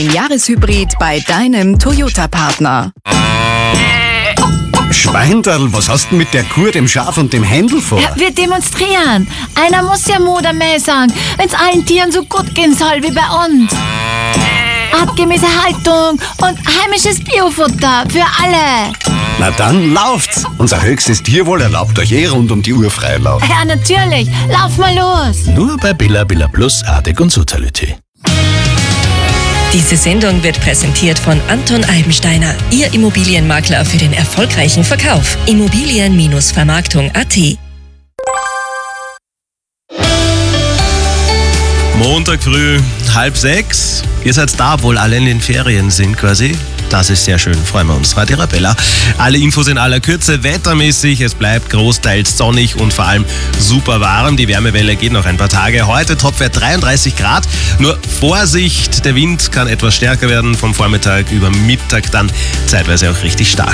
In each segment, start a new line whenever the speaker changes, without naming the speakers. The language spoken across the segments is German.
Jahreshybrid bei deinem Toyota-Partner.
Schweinderl, was hast du mit der Kuh, dem Schaf und dem Händel vor?
Ja, wir demonstrieren. Einer muss ja Mutter mehr sagen, wenn's allen Tieren so gut gehen soll wie bei uns. Artgemäße Haltung und heimisches Biofutter für alle.
Na dann lauft's. Unser höchstes Tierwohl erlaubt euch rund um die Uhr Freilauf.
Ja, natürlich. Lauf mal los.
Nur bei Billa Plus, Artig und Sotality.
Diese Sendung wird präsentiert von Anton Eibensteiner, Ihr Immobilienmakler für den erfolgreichen Verkauf. Immobilien-Vermarktung.at.
Montag früh, 5:30. Ihr seid da, obwohl alle in den Ferien sind quasi. Das ist sehr schön, freuen wir uns. Radio Arabella. Alle Infos in aller Kürze, wettermäßig. Es bleibt großteils sonnig und vor allem super warm. Die Wärmewelle geht noch ein paar Tage. Heute Topwert 33 Grad. Nur Vorsicht, der Wind kann etwas stärker werden. Vom Vormittag über Mittag dann zeitweise auch richtig stark.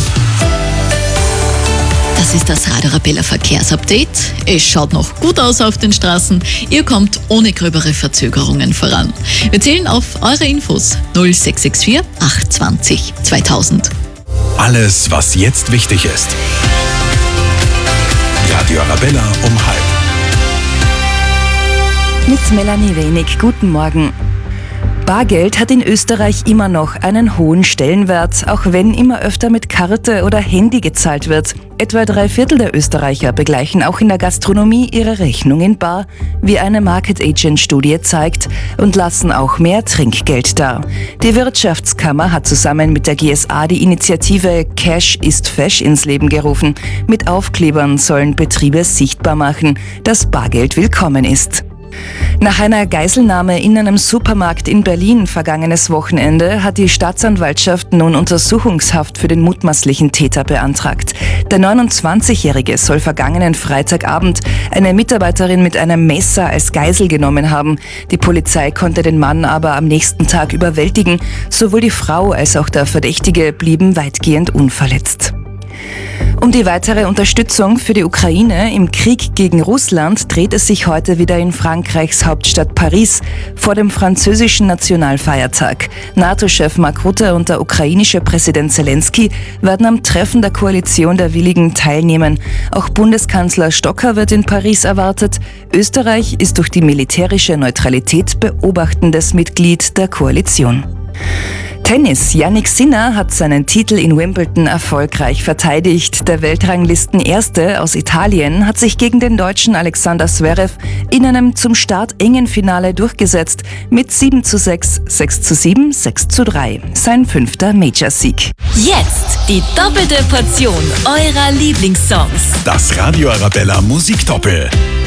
Das ist das Radio Arabella Verkehrsupdate. Es schaut noch gut aus auf den Straßen. Ihr kommt ohne gröbere Verzögerungen voran. Wir zählen auf eure Infos 0664 820 2000.
Alles, was jetzt wichtig ist. Radio Arabella um 5:30.
Mit Melanie Wenig, guten Morgen. Bargeld hat in Österreich immer noch einen hohen Stellenwert, auch wenn immer öfter mit Karte oder Handy gezahlt wird. Etwa 3/4 der Österreicher begleichen auch in der Gastronomie ihre Rechnung in bar, wie eine Market Agent Studie zeigt, und lassen auch mehr Trinkgeld da. Die Wirtschaftskammer hat zusammen mit der GSA die Initiative Cash ist Fesch ins Leben gerufen. Mit Aufklebern sollen Betriebe sichtbar machen, dass Bargeld willkommen ist. Nach einer Geiselnahme in einem Supermarkt in Berlin vergangenes Wochenende hat die Staatsanwaltschaft nun Untersuchungshaft für den mutmaßlichen Täter beantragt. Der 29-Jährige soll vergangenen Freitagabend eine Mitarbeiterin mit einem Messer als Geisel genommen haben. Die Polizei konnte den Mann aber am nächsten Tag überwältigen. Sowohl die Frau als auch der Verdächtige blieben weitgehend unverletzt. Um die weitere Unterstützung für die Ukraine im Krieg gegen Russland dreht es sich heute wieder in Frankreichs Hauptstadt Paris vor dem französischen Nationalfeiertag. NATO-Chef Mark Rutte und der ukrainische Präsident Zelensky werden am Treffen der Koalition der Willigen teilnehmen. Auch Bundeskanzler Stocker wird in Paris erwartet. Österreich ist durch die militärische Neutralität beobachtendes Mitglied der Koalition. Tennis. Jannik Sinner hat seinen Titel in Wimbledon erfolgreich verteidigt. Der Weltranglisten-Erste aus Italien hat sich gegen den Deutschen Alexander Zverev in einem zum Start engen Finale durchgesetzt mit 7:6, 6:7, 6:3. Sein 5. Major-Sieg.
Jetzt die doppelte Portion eurer Lieblingssongs.
Das Radio Arabella Musikdoppel.